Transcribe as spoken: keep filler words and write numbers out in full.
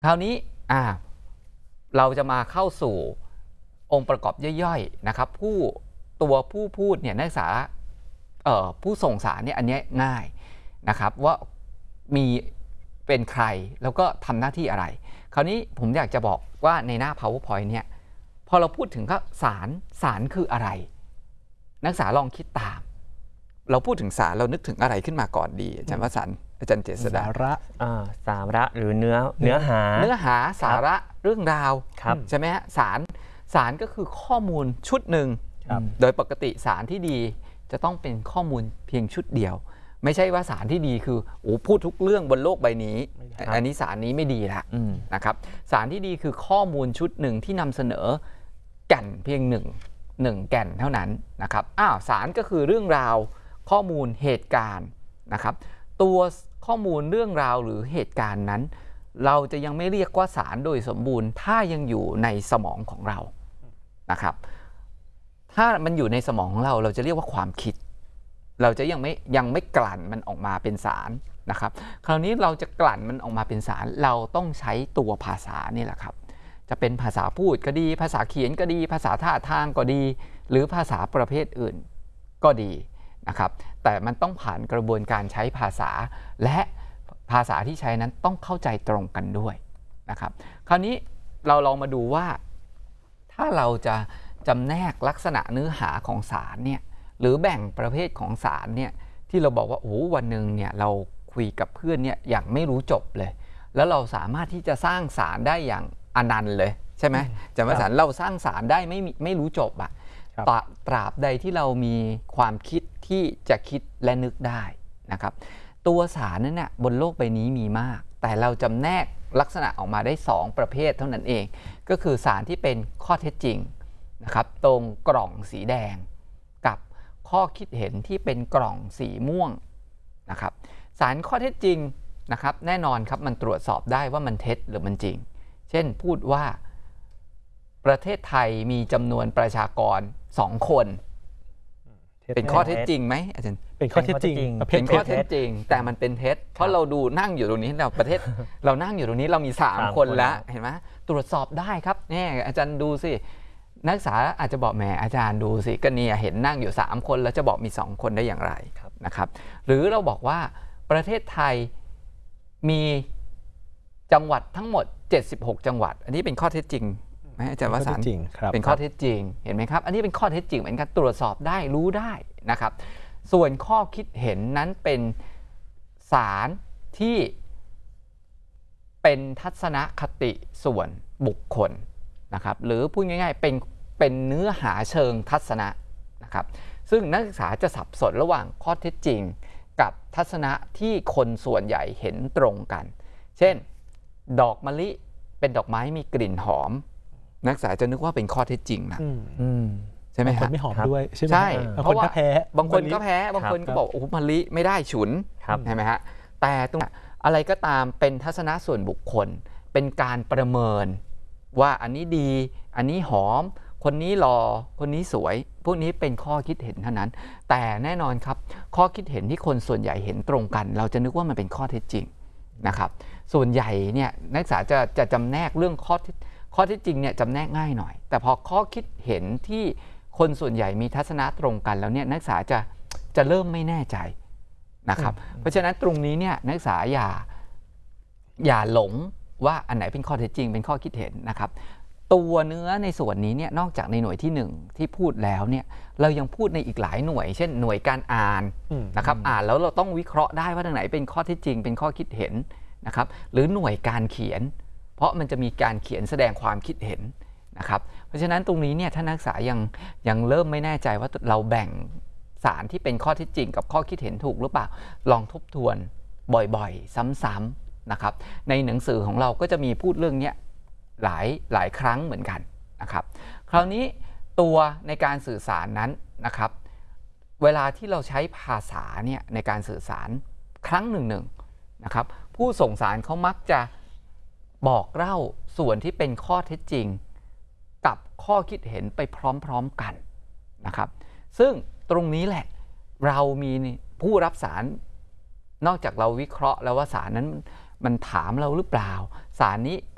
คราวนี้อ่าเราจะมาเข้าสู่องค์ประกอบย่อยๆนะครับผู้ตัวผู้พูดเนี่ยนักศึกษาผู้ส่งสารเนี่ยอันนี้ง่ายนะครับว่ามีเป็นใครแล้วก็ทำหน้าที่อะไรคราวนี้ผมอยากจะบอกว่าในหน้า PowerPoint เนี่ยพอเราพูดถึงก็สารสารคืออะไรนักศึกษาลองคิดตามเราพูดถึงสารเรานึกถึงอะไรขึ้นมาก่อนดีอาจารย์วสันต์อาจารย์เจษฎาสาระสาระหรือเนื้อเนื้อหาเนื้อหาสาระเรื่องราวใช่ไหมฮะสารสารก็คือข้อมูลชุดหนึ่งโดยปกติสารที่ดีจะต้องเป็นข้อมูลเพียงชุดเดียวไม่ใช่ว่าสารที่ดีคือโอ้พูดทุกเรื่องบนโลกใบนี้อันนี้สารนี้ไม่ดีละนะครับสารที่ดีคือข้อมูลชุดหนึ่งที่นำเสนอแก่นเพียงหนึ่งหนึ่งแก่นเท่านั้นนะครับอ้าวสารก็คือเรื่องราวข้อมูลเหตุการณ์นะครับตัวข้อมูลเรื่องราวหรือเหตุการณ์นั้นเราจะยังไม่เรียกว่าสารโดยสมบูรณ์ถ้ายังอยู่ในสมองของเรานะครับถ้ามันอยู่ในสมองของเราเราจะเรียกว่าความคิดเราจะยังไม่ยังไม่กลั่นมันออกมาเป็นสารนะครับคราวนี้เราจะกลั่นมันออกมาเป็นสารเราต้องใช้ตัวภาษานี่แหละครับจะเป็นภาษาพูดก็ดีภาษาเขียนก็ดีภาษาท่าทางก็ดีหรือภาษาประเภทอื่นก็ดีนะครับแต่มันต้องผ่านกระบวนการใช้ภาษาและภาษาที่ใช้นั้นต้องเข้าใจตรงกันด้วยนะครับคราวนี้เราลองมาดูว่าถ้าเราจะจำแนกลักษณะเนื้อหาของสารเนี่ยหรือแบ่งประเภทของสารเนี่ยที่เราบอกว่าโอ้วันหนึ่งเนี่ยเราคุยกับเพื่อนเนี่ยอย่างไม่รู้จบเลยแล้วเราสามารถที่จะสร้างสารได้อย่างอนันต์เลยใช่ไหมจำว่าสารเราสร้างสารได้ไม่ไม่รู้จบอะตราบใดที่เรามีความคิดที่จะคิดและนึกได้นะครับตัวสารนั้นเนี่ยบนโลกใบนี้มีมากแต่เราจำแนกลักษณะออกมาได้สองประเภทเท่านั้นเองก็คือสารที่เป็นข้อเท็จจริงนะครับตรงกล่องสีแดงกับข้อคิดเห็นที่เป็นกล่องสีม่วงนะครับสารข้อเท็จจริงนะครับแน่นอนครับมันตรวจสอบได้ว่ามันเท็จหรือมันจริงเช่นพูดว่าประเทศไทยมีจำนวนประชากรสองคนเป็นข้อเท็จจริงไหมอาจารย์เป็นข้อเท็จจริงเป็นข้อเท็จจริงแต่มันเป็นเท็จเพราะเราดูนั่งอยู่ตรงนี้เราประเทศเรานั่งอยู่ตรงนี้เรามีสามคนแล้วเห็นไหมตรวจสอบได้ครับนี่อาจารย์ดูสินักศึกษาอาจจะบอกแหมอาจารย์ดูสิก็เนี่ยเห็นนั่งอยู่สามคนแล้วจะบอกมีสองคนได้อย่างไรนะครับหรือเราบอกว่าประเทศไทยมีจังหวัดทั้งหมดเจ็ดสิบหกจังหวัดอันนี้เป็นข้อเท็จจริงไหมอาจารย์วสันต์เป็นข้อเท็จจริงเห็นไหมครับอันนี้เป็นข้อเท็จจริงเหมือนกันตรวจสอบได้รู้ได้นะครับส่วนข้อคิดเห็นนั้นเป็นสารที่เป็นทัศนคติส่วนบุคคลนะครับหรือพูดง่ายๆเป็นเป็นเนื้อหาเชิงทัศนะนะครับซึ่งนักศึกษาจะสับสนระหว่างข้อเท็จจริงกับทัศนะที่คนส่วนใหญ่เห็นตรงกันเช่นดอกมะลิเป็นดอกไม้มีกลิ่นหอมนักศึกษาจะนึกว่าเป็นข้อเท็จจริงนะใช่ไหมครับบางคนไม่หอมด้วยใช่ไหมใช่เพราะว่าแพ้บางคนก็แพ้บางคนก็บอกโอ้มะลิไม่ได้ฉุนใช่ไหมฮะแต่ตรงอะไรก็ตามเป็นทัศนะส่วนบุคคลเป็นการประเมินว่าอันนี้ดีอันนี้หอมคนนี้หล่อคนนี้สวยพวกนี้เป็นข้อคิดเห็นเท่านั้นแต่แน่นอนครับข้อคิดเห็นที่คนส่วนใหญ่เห็นตรงกันเราจะนึกว่ามันเป็นข้อเท็จจริงนะครับส่วนใหญ่เนี่ยนักศึกษาจะจะจำแนกเรื่องข้อข้อเท็จจริงเนี่ยจำแนกง่ายหน่อยแต่พอข้อคิดเห็นที่คนส่วนใหญ่มีทัศนะตรงกันแล้วเนี่ยนักศึกษาจะจะเริ่มไม่แน่ใจนะครับเพราะฉะนั้นตรงนี้เนี่ยนักศึกษาอย่าอย่าหลงว่าอันไหนเป็นข้อเท็จจริงเป็นข้อคิดเห็นนะครับตัวเนื้อในส่วนนี้เนี่ยนอกจากในหน่วยที่หนึ่งที่พูดแล้วเนี่ยเรายังพูดในอีกหลายหน่วยเช่นหน่วยการอ่านนะครับอ่านแล้วเราต้องวิเคราะห์ได้ว่าทางไหนเป็นข้อเท็จจริงเป็นข้อคิดเห็นนะครับหรือหน่วยการเขียนเพราะมันจะมีการเขียนแสดงความคิดเห็นนะครับเพราะฉะนั้นตรงนี้เนี่ยถ้านักศึกษายังยังเริ่มไม่แน่ใจว่าเราแบ่งสารที่เป็นข้อเท็จจริงกับข้อคิดเห็นถูกหรือเปล่าลองทบทวนบ่อยๆซ้ำๆนะครับในหนังสือของเราก็จะมีพูดเรื่องนี้หลายหลายครั้งเหมือนกันนะครับคราวนี้ตัวในการสื่อสารนั้นนะครับเวลาที่เราใช้ภาษาเนี่ยในการสื่อสารครั้งหนึ่งหนึ่งนะครับผู้ส่งสารเขามักจะบอกเล่าส่วนที่เป็นข้อเท็จจริงกับข้อคิดเห็นไปพร้อมๆกันนะครับซึ่งตรงนี้แหละเรามีผู้รับสารนอกจากเราวิเคราะห์แล้วว่าสารนั้นมันถามเราหรือเปล่าสารนี้